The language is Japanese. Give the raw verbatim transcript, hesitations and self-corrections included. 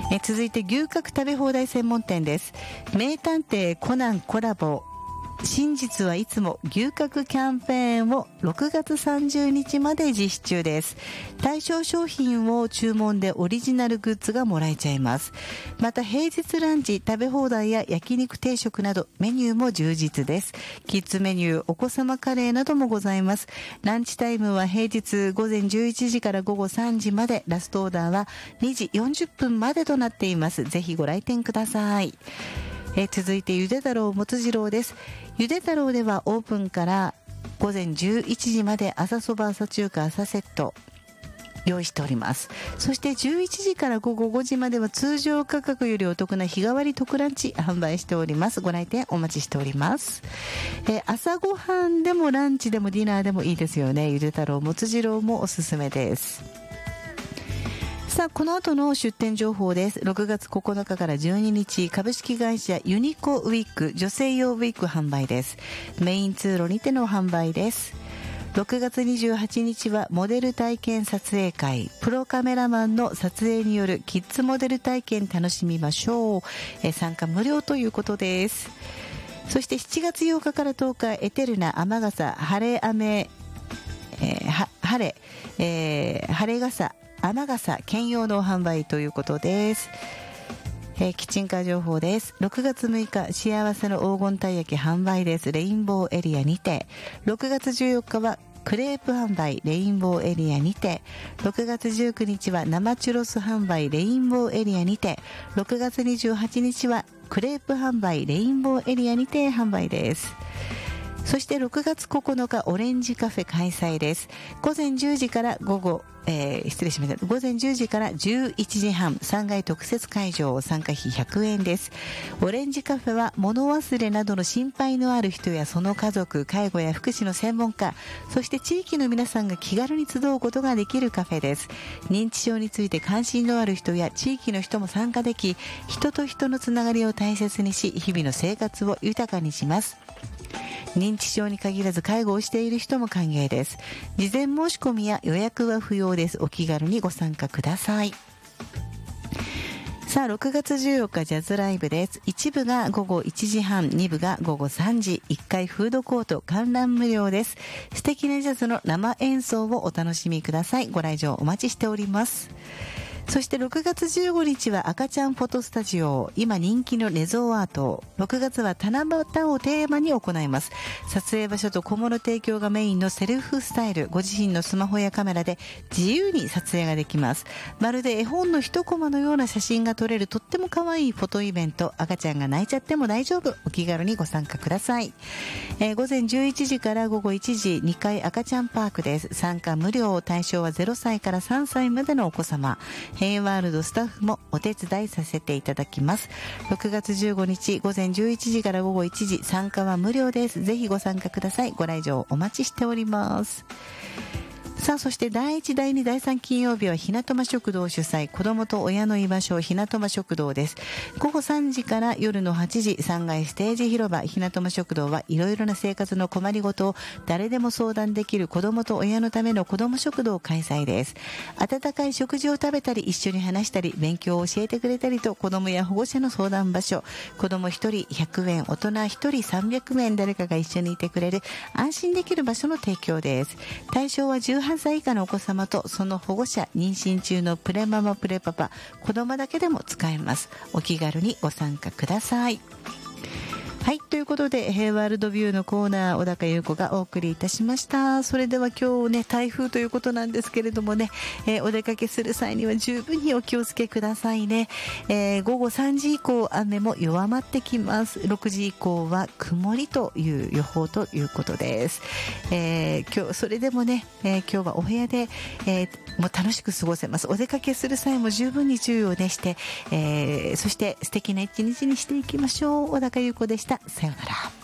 え続いて牛角食べ放題専門店です。名探偵コナンコラボ真実はいつも牛角キャンペーンをろくがつさんじゅうにちまで実施中です。対象商品を注文でオリジナルグッズがもらえちゃいます。また平日ランチ食べ放題や焼肉定食などメニューも充実です。キッズメニュー、お子様カレーなどもございます。ランチタイムは平日ごぜんじゅういちじからごごさんじまで、ラストオーダーはにじよんじゅっぷんまでとなっています。ぜひご来店ください。えー、続いてゆで太郎もつ次郎です。ゆで太郎ではオープンからごぜんじゅういちじまで朝そば朝中華朝セット用意しております。そしてじゅういちじからごごごじまでは通常価格よりお得な日替わり特ランチ販売しております。ご来店お待ちしております。えー、朝ごはんでもランチでもディナーでもいいですよね。ゆで太郎もつ次郎もおすすめです。さあ、この後の出店情報です。ろくがつここのかからじゅうににち、株式会社ユニコウィーク女性用ウィーク販売です。メイン通路にての販売です。ろくがつにじゅうはちにちはモデル体験撮影会、プロカメラマンの撮影によるキッズモデル体験楽しみましょう。え参加無料ということです。そしてしちがつようかからとおか、エテルナ雨傘晴れ雨、えー、は晴れ、えー、晴れ傘雨傘兼用の販売ということです。えー、キッチンカー情報です。ろくがつむいか、幸せの黄金たい焼き販売です。レインボーエリアにて。ろくがつじゅうよっかはクレープ販売レインボーエリアにて。ろくがつじゅうくにちは生チュロス販売レインボーエリアにて。ろくがつにじゅうはちにちはクレープ販売レインボーエリアにて販売です。そしてろくがつここのかオレンジカフェ開催です。午前じゅうじから午後、えー、失礼しました。午前じゅうじからじゅういちじはん、さんがい特設会場、参加費ひゃくえんです。オレンジカフェは物忘れなどの心配のある人やその家族、介護や福祉の専門家、そして地域の皆さんが気軽に集うことができるカフェです。認知症について関心のある人や地域の人も参加でき、人と人のつながりを大切にし、日々の生活を豊かにします。認知症に限らず介護をしている人も歓迎です。事前申し込みや予約は不要です。お気軽にご参加ください。さあ、ろくがつじゅうよっかジャズライブです。一部がごごいちじはん、二部がごごさんじ、いっかいフードコート観覧無料です。素敵なジャズの生演奏をお楽しみください。ご来場お待ちしております。そしてろくがつじゅうごにちは赤ちゃんフォトスタジオ、今人気のレゾーアート。ろくがつは七夕をテーマに行います。撮影場所と小物提供がメインのセルフスタイル。ご自身のスマホやカメラで自由に撮影ができます。まるで絵本の一コマのような写真が撮れるとっても可愛いフォトイベント。赤ちゃんが泣いちゃっても大丈夫。お気軽にご参加ください。えー、午前じゅういちじからごごいちじ、にかい赤ちゃんパークです。参加無料。対象はゼロさいからさんさいまでのお子様。ヘイワールドスタッフもお手伝いさせていただきます。ろくがつじゅうごにち午前じゅういちじからごごいちじ、参加は無料です。ぜひご参加ください。ご来場お待ちしております。さあ、そしてだいいち、だいに、だいさん金曜日はひなとま食堂主催、子供と親の居場所ひなとま食堂です。ごごさんじから夜のはちじ、さんがいステージ広場ひなとま食堂はいろいろな生活の困りごとを誰でも相談できる子供と親のための子供食堂開催です。温かい食事を食べたり一緒に話したり勉強を教えてくれたりと、子供や保護者の相談場所。子供ひとりひゃくえん、大人ひとりさんびゃくえん、誰かが一緒にいてくれる安心できる場所の提供です。対象はじゅうはっさい以下のお子様とその保護者、妊娠中のプレママプレパパ、子供だけでも使えます。お気軽にご参加ください。はい、ということでヘイワールドビューのコーナー、小高優子がお送りいたしました。それでは今日ね、台風ということなんですけれどもね、えー、お出かけする際には十分にお気をつけくださいね。えー、ごごさんじ以降雨も弱まってきます。ろくじ以降は曇りという予報ということです。えー、今日それでもね、えー、今日はお部屋で、えー、もう楽しく過ごせます。お出かけする際も十分に注意をねして、えー、そして素敵な一日にしていきましょう。小高優子でした。さようなら。